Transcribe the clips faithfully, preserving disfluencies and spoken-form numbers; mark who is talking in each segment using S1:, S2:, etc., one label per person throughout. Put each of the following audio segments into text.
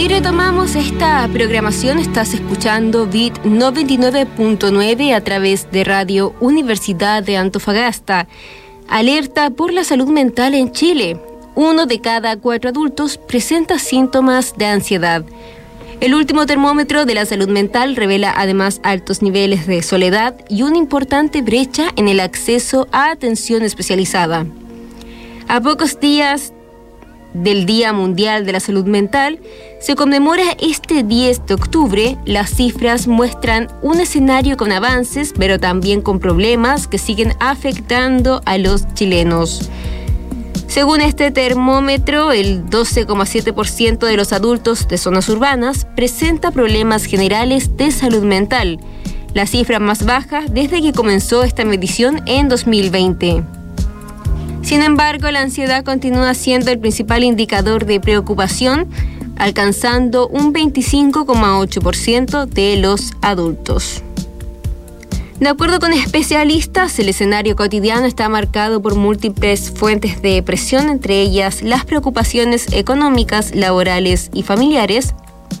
S1: Y retomamos esta programación. Estás escuchando B I T noventa y nueve punto nueve a través de Radio Universidad de Antofagasta. Alerta por la salud mental en Chile. Uno de cada cuatro adultos presenta síntomas de ansiedad. El último termómetro de la salud mental revela además altos niveles de soledad y una importante brecha en el acceso a atención especializada. A pocos días del Día Mundial de la Salud Mental, se conmemora este diez de octubre. Las cifras muestran un escenario con avances, pero también con problemas que siguen afectando a los chilenos. Según este termómetro, el doce coma siete por ciento de los adultos de zonas urbanas presenta problemas generales de salud mental, la cifra más baja desde que comenzó esta medición en dos mil veinte. Sin embargo, la ansiedad continúa siendo el principal indicador de preocupación, alcanzando un veinticinco coma ocho por ciento de los adultos. De acuerdo con especialistas, el escenario cotidiano está marcado por múltiples fuentes de presión, entre ellas las preocupaciones económicas, laborales y familiares,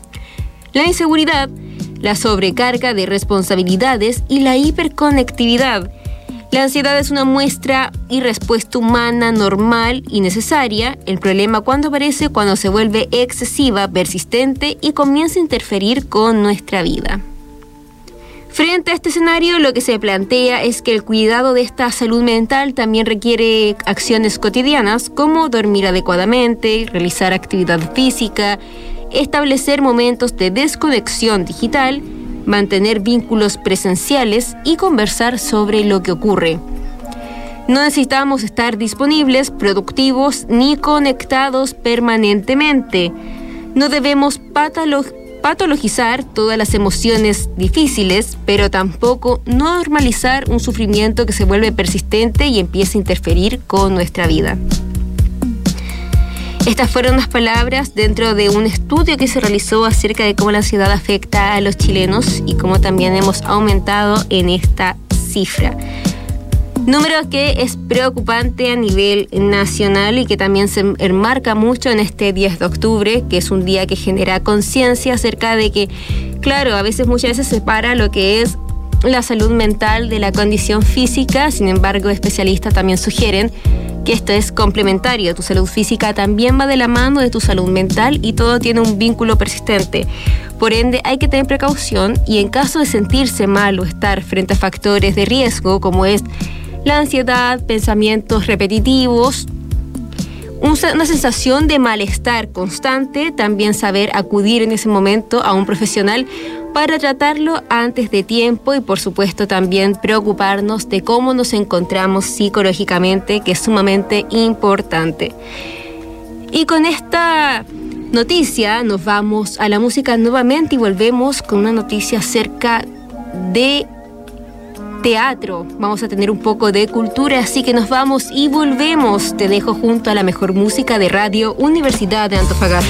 S1: la inseguridad, la sobrecarga de responsabilidades y la hiperconectividad. La ansiedad es una muestra y respuesta humana normal y necesaria. El problema cuando aparece cuando se vuelve excesiva, persistente y comienza a interferir con nuestra vida. Frente a este escenario, lo que se plantea es que el cuidado de esta salud mental también requiere acciones cotidianas como dormir adecuadamente, realizar actividad física, establecer momentos de desconexión digital, mantener vínculos presenciales y conversar sobre lo que ocurre. No necesitamos estar disponibles, productivos ni conectados permanentemente. No debemos patologizar patologizar todas las emociones difíciles, pero tampoco normalizar un sufrimiento que se vuelve persistente y empieza a interferir con nuestra vida. Estas fueron las palabras dentro de un estudio que se realizó acerca de cómo la ansiedad afecta a los chilenos y cómo también hemos aumentado en esta cifra. Número que es preocupante a nivel nacional y que también se enmarca mucho en este diez de octubre, que es un día que genera conciencia acerca de que, claro, a veces, muchas veces se separa lo que es la salud mental de la condición física. Sin embargo, especialistas también sugieren que esto es complementario. Tu salud física también va de la mano de tu salud mental y todo tiene un vínculo persistente. Por ende, hay que tener precaución y en caso de sentirse mal o estar frente a factores de riesgo como es la ansiedad, pensamientos repetitivos, una sensación de malestar constante, también saber acudir en ese momento a un profesional para tratarlo antes de tiempo y por supuesto también preocuparnos de cómo nos encontramos psicológicamente, que es sumamente importante. Y con esta noticia nos vamos a la música nuevamente y volvemos con una noticia acerca de teatro. Vamos a tener un poco de cultura, así que nos vamos y volvemos. Te dejo junto a la mejor música de Radio Universidad de Antofagasta.